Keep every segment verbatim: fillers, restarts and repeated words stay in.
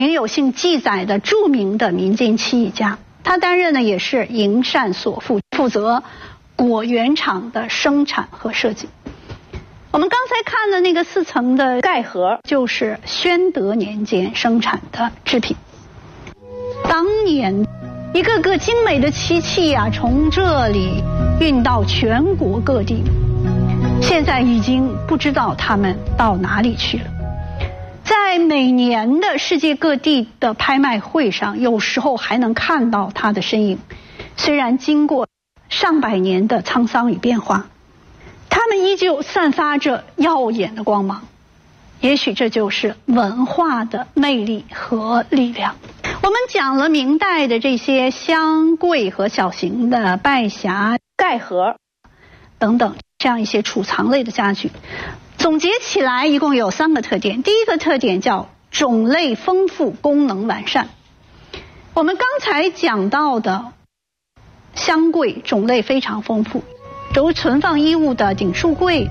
明有幸记载的著名的民间漆艺家。他担任的也是营缮所负，负责果园厂的生产和设计。我们刚才看的那个四层的盖盒，就是宣德年间生产的制品。当年一个个精美的漆器啊，从这里运到全国各地，现在已经不知道他们到哪里去了。在每年的世界各地的拍卖会上，有时候还能看到它的身影。虽然经过上百年的沧桑与变化，它们依旧散发着耀眼的光芒。也许这就是文化的魅力和力量。我们讲了明代的这些箱柜和小型的拜匣、盖盒等等这样一些储藏类的家具，总结起来一共有三个特点。第一个特点叫种类丰富，功能完善。我们刚才讲到的箱柜种类非常丰富，如存放衣物的顶束柜，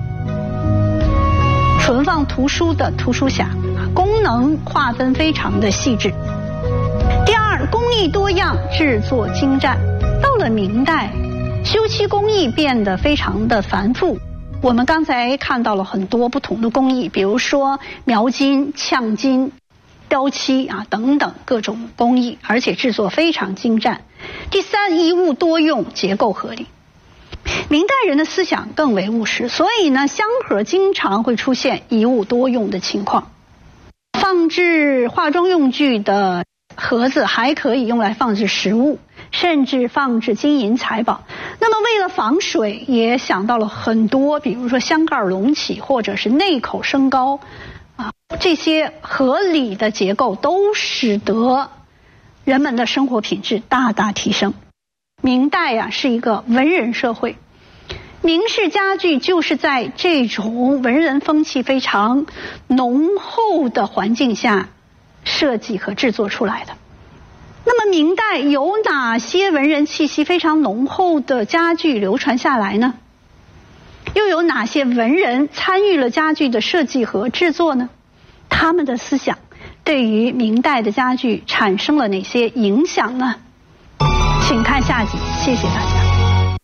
存放图书的图书匣，功能划分非常的细致。第二，工艺多样，制作精湛。到了明代，修漆工艺变得非常的繁复。我们刚才看到了很多不同的工艺，比如说描金、呛金、雕漆啊等等各种工艺，而且制作非常精湛。第三，一物多用，结构合理。明代人的思想更为务实，所以呢，香盒经常会出现一物多用的情况。放置化妆用具的盒子还可以用来放置食物，甚至放置金银财宝。那么为了防水，也想到了很多，比如说箱盖隆起或者是内口升高啊，这些合理的结构都使得人们的生活品质大大提升。明代啊是一个文人社会，明式家具就是在这种文人风气非常浓厚的环境下设计和制作出来的。那么明代有哪些文人气息非常浓厚的家具流传下来呢？又有哪些文人参与了家具的设计和制作呢？他们的思想对于明代的家具产生了哪些影响呢？请看下集，谢谢大家。